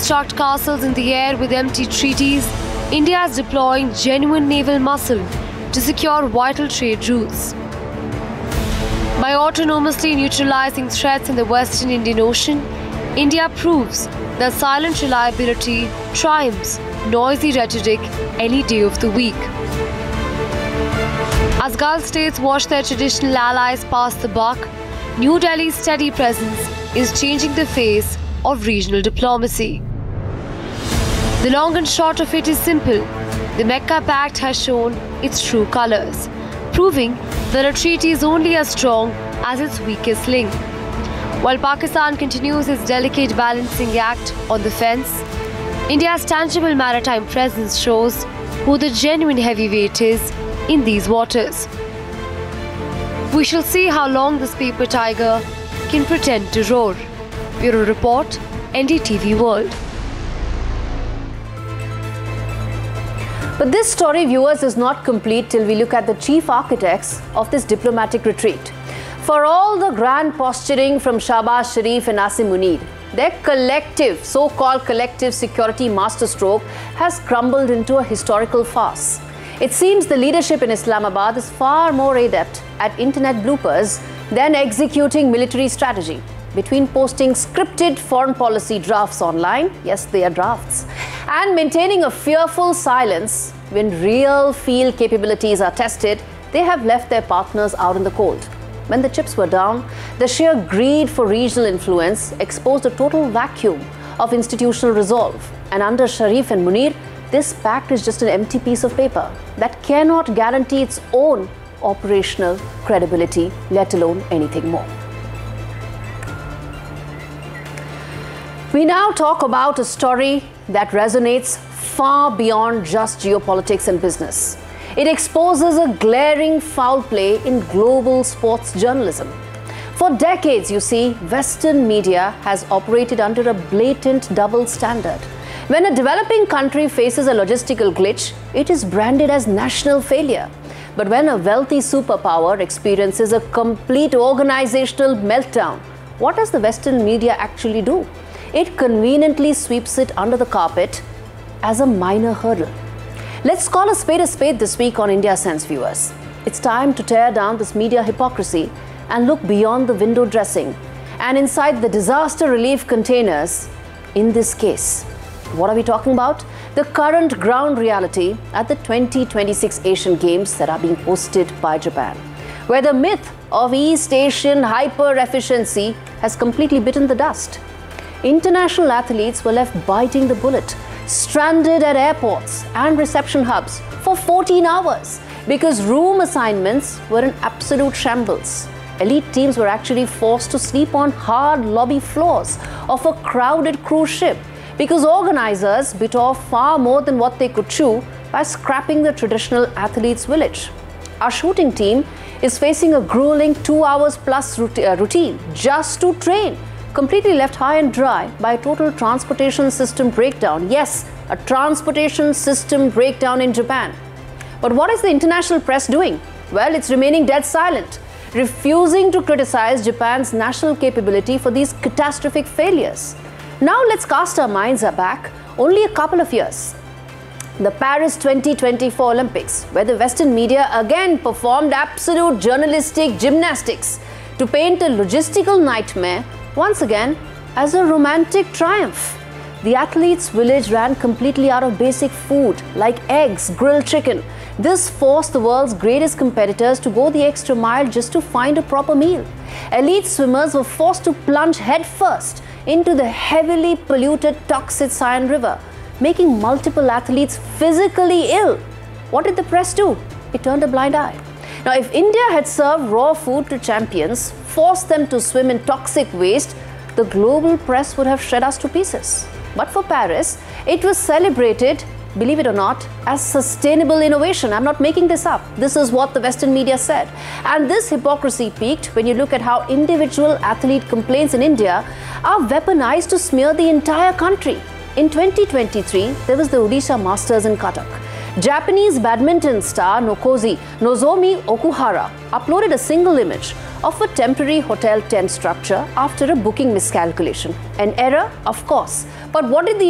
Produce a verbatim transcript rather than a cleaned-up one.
construct castles in the air with empty treaties, India is deploying genuine naval muscle to secure vital trade routes. By autonomously neutralizing threats in the Western Indian Ocean, India proves that silent reliability triumphs noisy rhetoric any day of the week. As Gulf states watch their traditional allies pass the buck, New Delhi's steady presence is changing the face of regional diplomacy. The long and short of it is simple. The Mecca Pact has shown its true colours, proving that a treaty is only as strong as its weakest link. While Pakistan continues its delicate balancing act on the fence, India's tangible maritime presence shows who the genuine heavyweight is in these waters. We shall see how long this paper tiger can pretend to roar. Bureau Report, N D T V World. But this story, viewers, is not complete till we look at the chief architects of this diplomatic retreat. For all the grand posturing from Shahbaz Sharif and Asim Munir, their collective, so-called collective security masterstroke has crumbled into a historical farce. It seems the leadership in Islamabad is far more adept at internet bloopers than executing military strategy. Between posting scripted foreign policy drafts online, yes, they are drafts, and maintaining a fearful silence when real field capabilities are tested, they have left their partners out in the cold. When the chips were down, the sheer greed for regional influence exposed a total vacuum of institutional resolve. And under Sharif and Munir, this pact is just an empty piece of paper that cannot guarantee its own operational credibility, let alone anything more. We now talk about a story that resonates far beyond just geopolitics and business. It exposes a glaring foul play in global sports journalism. For decades, you see, Western media has operated under a blatant double standard. When a developing country faces a logistical glitch, it is branded as national failure. But when a wealthy superpower experiences a complete organizational meltdown, what does the Western media actually do? It conveniently sweeps it under the carpet as a minor hurdle. Let's call a spade a spade this week on India Sense, viewers. It's time to tear down this media hypocrisy and look beyond the window dressing and inside the disaster relief containers in this case. What are we talking about? The current ground reality at the twenty twenty-six Asian Games that are being hosted by Japan, where the myth of East Asian hyper-efficiency has completely bitten the dust. International athletes were left biting the bullet, stranded at airports and reception hubs for fourteen hours because room assignments were an absolute shambles. Elite teams were actually forced to sleep on hard lobby floors of a crowded cruise ship because organizers bit off far more than what they could chew by scrapping the traditional athletes' village. Our shooting team is facing a grueling two hours plus routine just to train, completely left high and dry by a total transportation system breakdown. Yes, a transportation system breakdown in Japan. But what is the international press doing? Well, it's remaining dead silent, refusing to criticize Japan's national capability for these catastrophic failures. Now let's cast our minds back only a couple of years. The Paris twenty twenty-four Olympics, where the Western media again performed absolute journalistic gymnastics to paint a logistical nightmare once again as a romantic triumph. The athletes' village ran completely out of basic food like eggs, grilled chicken. This forced the world's greatest competitors to go the extra mile just to find a proper meal. Elite swimmers were forced to plunge headfirst into the heavily polluted toxic Sian River, making multiple athletes physically ill. What did the press do? It turned a blind eye. Now, if India had served raw food to champions, forced them to swim in toxic waste, the global press would have shred us to pieces. But for Paris, it was celebrated, believe it or not, as sustainable innovation. I'm not making this up. This is what the Western media said. And this hypocrisy peaked when you look at how individual athlete complaints in India are weaponized to smear the entire country. In twenty twenty-three, there was the Odisha Masters in Cuttack. Japanese badminton star Nokozi Nozomi Okuhara uploaded a single image of a temporary hotel tent structure after a booking miscalculation. An error, of course. But what did the